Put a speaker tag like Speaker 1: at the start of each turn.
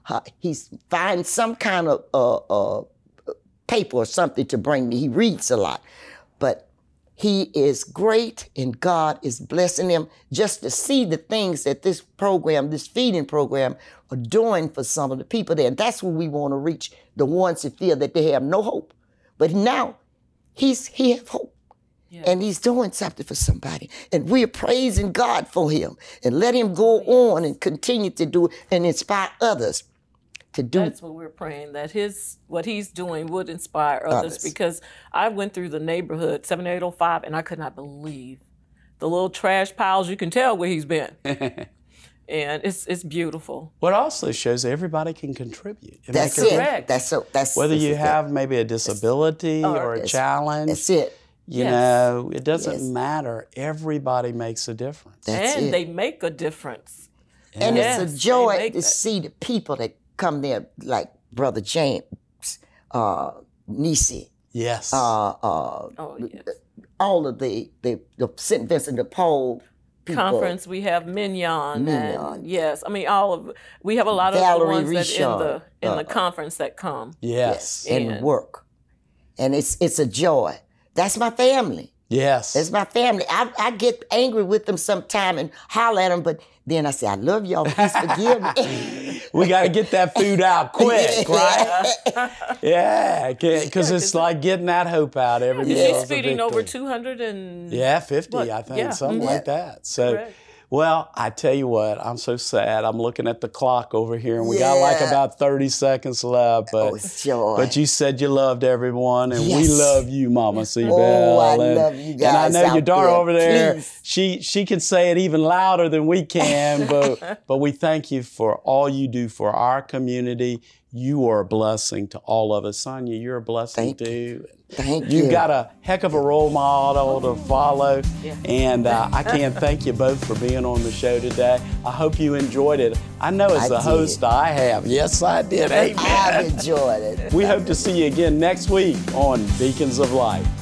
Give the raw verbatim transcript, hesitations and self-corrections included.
Speaker 1: uh, he's find some kind of uh, uh, paper or something to bring me. He reads a lot, but he is great, and God is blessing him just to see the things that this program, this feeding program, are doing for some of the people there. And that's what we want to reach, the ones that feel that they have no hope. But now he's he have hope. Yeah. And he's doing something for somebody. And we're praising God for him. And let him go oh, yes. on and continue to do it and inspire others to do.
Speaker 2: That's what we're praying, that his what he's doing would inspire others. others. Because I went through the neighborhood, seven eight oh five, and I could not believe the little trash piles. You can tell where he's been. And it's it's beautiful.
Speaker 3: What also shows everybody can contribute.
Speaker 1: That's it. Correct. That's so. That's
Speaker 3: whether
Speaker 1: that's
Speaker 3: you
Speaker 1: it.
Speaker 3: have maybe a disability
Speaker 1: oh,
Speaker 3: or a challenge.
Speaker 1: That's it.
Speaker 3: You
Speaker 2: yes.
Speaker 3: know, it doesn't yes. matter. Everybody makes a difference.
Speaker 1: That's
Speaker 2: and
Speaker 1: it.
Speaker 2: they make a difference.
Speaker 1: Yeah. And
Speaker 2: yes,
Speaker 1: it's a joy to
Speaker 2: that.
Speaker 1: see the people that come there, like Brother James, uh, Nisi.
Speaker 3: Yes.
Speaker 1: Uh, uh,
Speaker 2: oh, yes.
Speaker 1: All of the, the, the Saint Vincent de Paul people.
Speaker 2: Conference, we have Mignon.
Speaker 1: Mignon.
Speaker 2: And yes, I mean, all of, we have a lot
Speaker 1: Valerie
Speaker 2: of the ones
Speaker 1: Richard,
Speaker 2: that in the, in
Speaker 1: uh,
Speaker 2: the conference that come.
Speaker 3: Yes.
Speaker 1: yes. And, and work. And it's it's a joy. That's my family.
Speaker 3: Yes.
Speaker 1: That's my family. I, I get angry with them sometime and holler at them, but then I say, I love y'all. Please forgive me.
Speaker 3: We got to get that food out quick, right? Yeah, because it's like getting that hope out every
Speaker 2: yeah,
Speaker 3: day.
Speaker 2: She's feeding over two hundred and...
Speaker 3: Yeah, fifty,
Speaker 2: what?
Speaker 3: I think,
Speaker 2: yeah.
Speaker 3: something
Speaker 1: yeah.
Speaker 3: like that. So,
Speaker 2: Correct.
Speaker 3: well, I tell you what, I'm so sad. I'm looking at the clock over here, and we
Speaker 1: yeah.
Speaker 3: got like about thirty seconds left. But,
Speaker 1: oh, it's joy.
Speaker 3: but you said you loved everyone, and
Speaker 1: yes.
Speaker 3: we love you, Mama Cibel.
Speaker 1: Oh, I
Speaker 3: and,
Speaker 1: love you guys.
Speaker 3: And I know your daughter
Speaker 1: there.
Speaker 3: over there,
Speaker 1: Please.
Speaker 3: she she can say it even louder than we can, but, but we thank you for all you do for our community. You are a blessing to all of us. Sonia, you're a blessing
Speaker 1: Thank
Speaker 3: too.
Speaker 1: You. Thank you.
Speaker 3: You've got a heck of a role model to follow.
Speaker 2: Yeah.
Speaker 3: And uh, I can't thank you both for being on the show today. I hope you enjoyed it. I know as
Speaker 1: I
Speaker 3: the
Speaker 1: did.
Speaker 3: host I have. Yes, I did. Amen.
Speaker 1: I've enjoyed it.
Speaker 3: We hope to see you again next week on Beacons of Light.